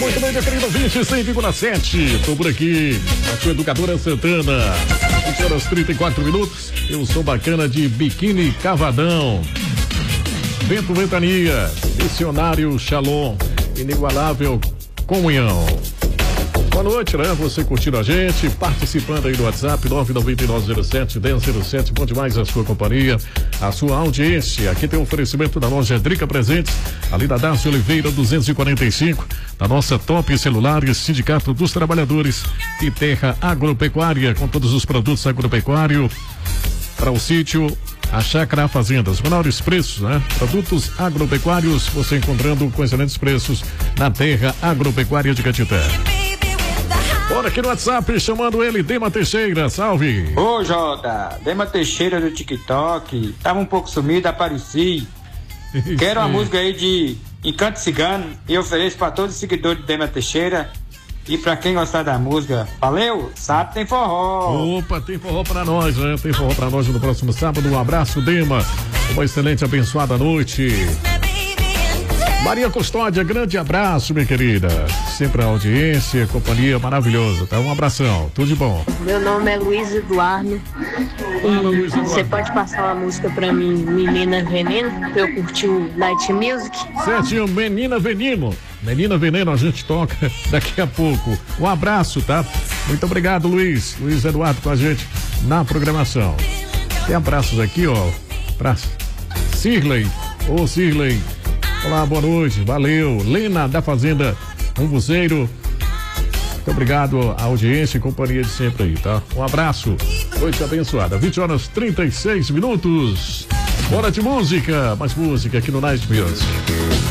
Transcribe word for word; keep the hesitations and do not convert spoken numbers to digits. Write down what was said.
Muito bem, minha querida vinte e seis vírgula sete. Tô por aqui, a sua educadora Santana. vinte horas e trinta e quatro minutos. Eu sou bacana de biquíni cavadão. Vento Ventania, Missionário Shalom, Inigualável Comunhão. Boa noite, né? Você curtindo a gente, participando aí do WhatsApp nove nove nove zero sete um zero zero sete. Bom demais a sua companhia, a sua audiência. Aqui tem um oferecimento da loja Drica Presentes, ali da Darcy Oliveira duzentos e quarenta e cinco, da nossa Top Celulares, Sindicato dos Trabalhadores e Terra Agropecuária, com todos os produtos agropecuários para o sítio, a chácara, a fazenda, os menores preços, né? Produtos agropecuários, você encontrando com excelentes preços na Terra Agropecuária de Catité. Bora aqui no WhatsApp, chamando ele, Dema Teixeira, salve! Ô Jota, Dema Teixeira do TikTok, tava um pouco sumido, apareci. Quero uma música aí de Encanto Cigano e ofereço pra todos os seguidores de Dema Teixeira e pra quem gostar da música. Valeu? Sábado tem forró. Opa, tem forró pra nós, né? Tem forró pra nós no próximo sábado. Um abraço, Dema. Uma excelente, abençoada noite. Maria Custódia, grande abraço, minha querida. Sempre a audiência, companhia maravilhosa, tá? Um abração, tudo de bom. Meu nome é Luiz Eduardo. Fala, Luiz Eduardo. Você pode passar uma música pra mim, Menina Veneno, pra eu curtir o Night Music? Certinho, Menina Veneno. Menina Veneno, a gente toca daqui a pouco. Um abraço, tá? Muito obrigado, Luiz. Luiz Eduardo com a gente na programação. Tem abraços aqui, ó, pra Cirlei. Ô, Cirlei. Olá, boa noite, valeu. Lena da Fazenda Umbuzeiro. Muito obrigado à audiência e companhia de sempre aí, tá? Um abraço, noite abençoada. vinte horas e trinta e seis minutos. Bora de música, mais música aqui no Night Music.